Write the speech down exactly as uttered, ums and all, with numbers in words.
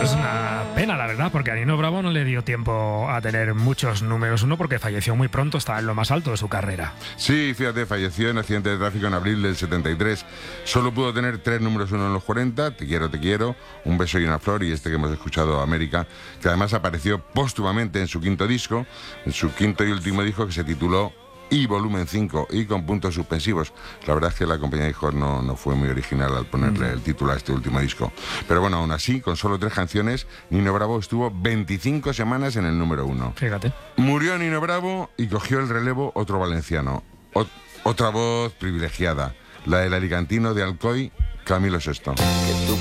Es una pena, la verdad, porque a Nino Bravo no le dio tiempo a tener muchos números uno porque falleció muy pronto, estaba en lo más alto de su carrera. Sí, fíjate, falleció en accidente de tráfico en abril del setenta y tres. Solo pudo tener tres números uno en los cuarenta, Te quiero, te quiero, Un beso y una flor, y este que hemos escuchado, América, que además apareció póstumamente en su quinto disco, en su quinto y último disco, que se tituló Y volumen cinco, y con puntos suspensivos. La verdad es que la compañía de discos no, no fue muy original al ponerle el título a este último disco. Pero bueno, aún así, con solo tres canciones, Nino Bravo estuvo veinticinco semanas en el número uno. Fíjate. Murió Nino Bravo y cogió el relevo otro valenciano. Ot- otra voz privilegiada, la del alicantino de Alcoy, Camilo Sesto.